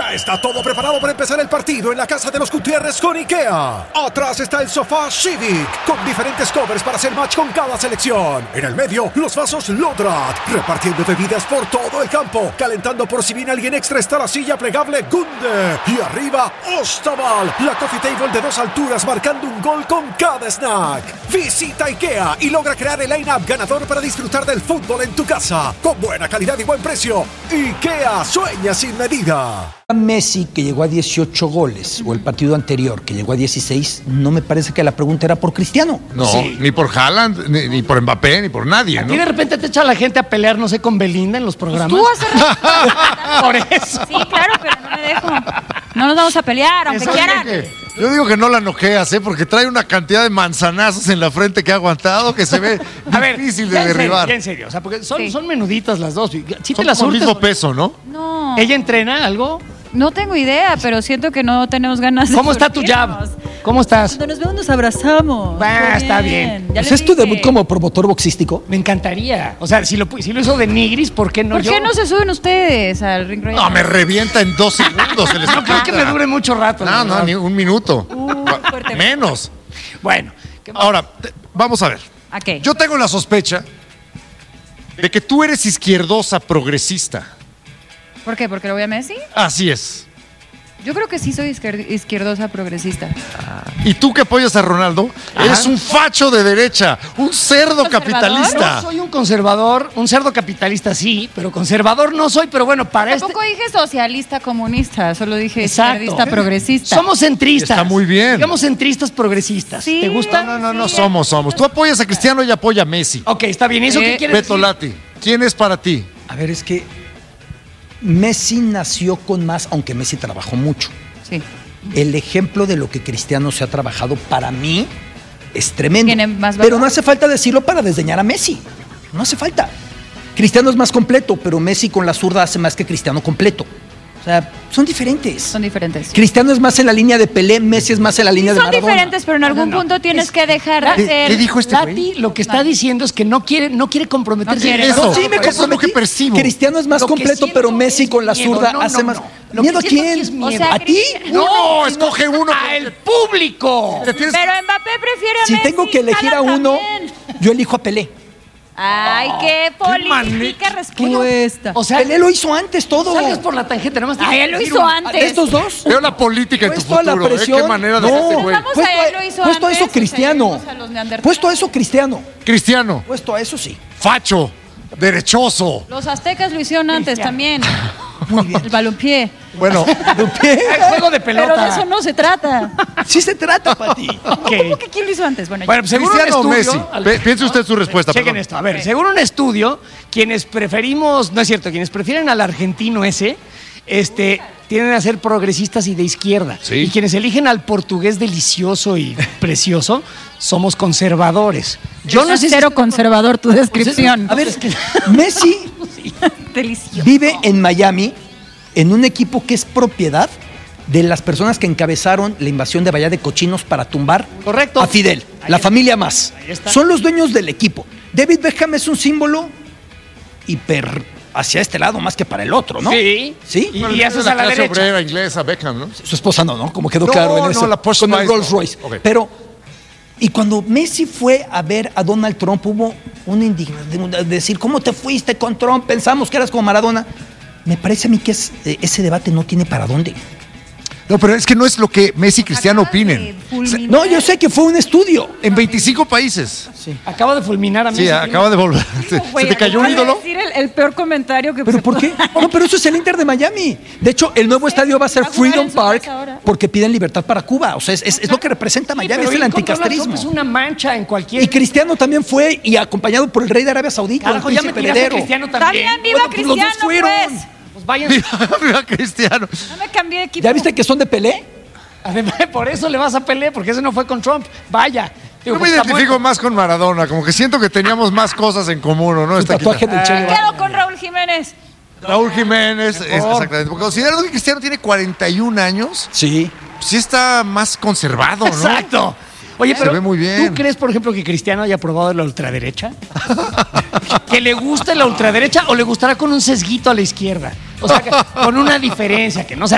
Ya está todo preparado para empezar el partido en la casa de los Gutiérrez con IKEA. Atrás está el sofá Civic, con diferentes covers para hacer match con cada selección. En el medio, los vasos Lodrat, repartiendo bebidas por todo el campo. Calentando por si viene alguien extra está la silla plegable Gunde. Y arriba, Ostaval, la coffee table de 2 alturas marcando un gol con cada snack. Visita IKEA y logra crear el line-up ganador para disfrutar del fútbol en tu casa. Con buena calidad y buen precio. IKEA sueña sin medida. Messi, que llegó a 18 goles, o el partido anterior, que llegó a 16, no me parece que la pregunta era por Cristiano. No, sí. Ni por Haaland, ni por Mbappé, ni por nadie, ¿no? Y de repente te echa la gente a pelear, no sé, con Belinda en los programas. Pues tú hace rato. Por eso. Sí, claro, pero no me dejo. No nos vamos a pelear, aunque quieran. Yo digo que no la noqueas, porque trae una cantidad de manzanazos en la frente que ha aguantado que se ve difícil de derribar. En serio, o sea, porque son menuditas las dos. Sí, son como el mismo peso, ¿no? No. ¿Ella entrena algo? No tengo idea, pero siento que no tenemos ganas de ¿Cómo está tu jab? ¿Cómo estás? Cuando nos vemos nos abrazamos. Está bien. Pues ¿es tu debut como promotor boxístico? Me encantaría. O sea, si lo hizo de Nigris, ¿por qué no ¿Por yo? qué no se suben ustedes al ring royal? No, me revienta en 2 segundos. No creo que me dure mucho rato. No, ni un minuto. Fuerte. Menos. Bueno. Ahora, vamos a ver. ¿A qué? Yo tengo la sospecha de que tú eres izquierdosa progresista. ¿Por qué? ¿Porque lo voy a Messi? Así es. Yo creo que sí soy izquierdosa progresista. ¿Y tú que apoyas a Ronaldo? Eres un facho de derecha, un cerdo capitalista. Yo soy un conservador, un cerdo capitalista sí, pero conservador no soy, pero bueno, para Tampoco dije socialista comunista, solo dije Exacto. izquierdista progresista. Somos centristas. Está muy bien. Digamos centristas progresistas. Sí. ¿Te gusta? No, somos. Tú apoyas a Cristiano y apoya a Messi. Ok, está bien. ¿Eso qué quiere Beto decir? Lati, ¿quién es para ti? A ver, es que Messi nació con más, aunque Messi trabajó mucho. Sí. El ejemplo de lo que Cristiano se ha trabajado para mí es tremendo. ¿Tiene más valor? Pero no hace falta decirlo para desdeñar a Messi. No hace falta. Cristiano es más completo, pero Messi con la zurda hace más que Cristiano completo. O sea, son diferentes. Son diferentes. Cristiano es más en la línea de Pelé, Messi es más en la línea de Son Maradona. diferentes, pero en algún punto tienes que dejar de ser. ¿Qué dijo este güey? Lati lo que está diciendo es que no quiere comprometerse. No quiere. en Eso, Sí, me eso es lo comprometí. que percibo. Cristiano es más Lo que completo, siento pero Messi es con la miedo. zurda No, hace no, más. no. Lo ¿Miedo a que siento quién? es miedo. O sea, ¿A ti? No, escoge uno. ¡Al público! Te tienes- Pero Mbappé prefiere a Si Messi. tengo que elegir a Haaland uno, también. yo elijo a Pelé. Ay, qué política respuesta. O sea, Pelé lo hizo antes todo. salgas por la tangente, nada más. Ay, él lo hizo antes. ¿De estos dos? Veo la política en tu Puesto a la futuro. presión. Qué manera de No. este güey. Vamos a él lo hizo Puesto a antes, eso o Cristiano. seguimos a los neandertales. Puesto a eso Cristiano. Cristiano, Puesto a eso sí. facho, derechoso. Los aztecas lo hicieron antes también. Muy bien. El balompié. Bueno, El juego de pelota. Pero de eso no se trata. sí se trata, Pati. ¿Cómo que quién lo hizo antes? Bueno, Bueno, pues según un ¿Cristiano o estudio... Messi? Piense usted su respuesta. Chequen perdón. esto. A ver, según un estudio, quienes preferimos... No es cierto, quienes prefieren al argentino ese... tienden a ser progresistas y de izquierda. Sí. Y quienes eligen al portugués delicioso y precioso somos conservadores. Yo no sé si- cero conservador tu descripción. A ver, Messi Delicioso. vive en Miami en un equipo que es propiedad de las personas que encabezaron la invasión de Bahía de Cochinos para tumbar Correcto. a Fidel, la familia más. Ahí está. Son los dueños del equipo. David Beckham es un símbolo hacia este lado más que para el otro, ¿no? Sí. ¿Sí? Y, Bueno, y es haces la a la clase derecha. obrera inglesa, Beckham, ¿no? Su esposa no, como quedó No, claro en no, eso, la Posh con el Spice Rolls no. Royce. Ok. Pero, y cuando Messi fue a ver a Donald Trump, hubo una indignación de decir, ¿cómo te fuiste con Trump? Pensamos que eras como Maradona. Me parece a mí que ese debate no tiene para dónde. No, pero es que no es lo que Messi y Cristiano opinen. No, yo sé que fue un estudio. En 25 países. Acaba de fulminar a Messi. Sí, acaba de volver. ¿Se te cayó un ídolo? decir el peor comentario que ¿Pero por qué? No, pero eso es el Inter de Miami. De hecho, el nuevo estadio va a ser Va a jugar Freedom en su Park casa ahora. porque piden libertad para Cuba. O sea, es lo que representa Miami, es el anticastrismo. Es una mancha en cualquier... Y Cristiano también fue y acompañado por el rey de Arabia Saudita, Carajo, el ya me príncipe tiraste a heredero. Cristiano también. También viva Bueno, pues los dos Cristiano, fueron. pues. Pues vayan. Viva Cristiano. No me cambié de equipo. ¿Ya viste que son de Pelé? Además, por eso le vas a Pelé, porque ese no fue con Trump. Vaya. Digo, Yo me pues, está identifico muerto. más con Maradona, como que siento que teníamos más cosas en común, ¿o no? El Está tatuaje del Che Me Guevara. quedo con Raúl Jiménez. Raúl Jiménez, exactamente. Porque considerando que Cristiano tiene 41 años, Sí. sí está más conservado, ¿no? Exacto. Oye, Se pero ve muy bien. ¿tú crees, por ejemplo, que Cristiano haya probado la ultraderecha? ¿Que le guste la ultraderecha o le gustará con un sesguito a la izquierda? O sea, con una diferencia, que no se